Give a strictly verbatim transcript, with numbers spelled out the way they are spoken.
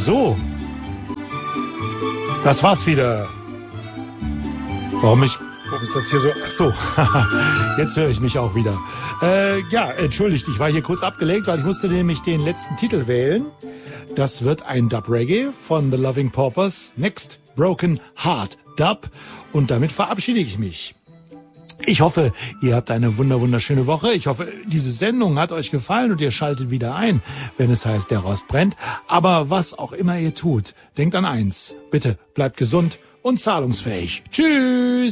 so. Das war's wieder. Warum ich... Warum ist das hier so? Ach so, jetzt höre ich mich auch wieder. Äh, ja, entschuldigt, ich war hier kurz abgelenkt, weil ich musste nämlich den letzten Titel wählen. Das wird ein Dub-Reggae von The Loving Paupers, Next Broken Heart Dub. Und damit verabschiede ich mich. Ich hoffe, ihr habt eine wunder wunderschöne Woche. Ich hoffe, diese Sendung hat euch gefallen und ihr schaltet wieder ein, wenn es heißt, der Rost brennt. Aber was auch immer ihr tut, denkt an eins. Bitte bleibt gesund und zahlungsfähig. Tschüss!